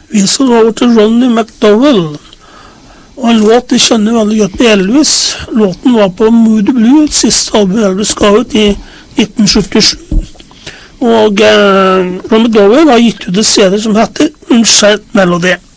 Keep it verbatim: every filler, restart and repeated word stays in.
Vi skal over til Ronnie McDowell. Og en låt de kjenner veldig godt på Elvis. Låten var på Moody Blue, et siste album Elvis ga ut i nitten syttisju. Og eh, Ronnie McDowell har gitt ut et C D som heter Unchained Melody.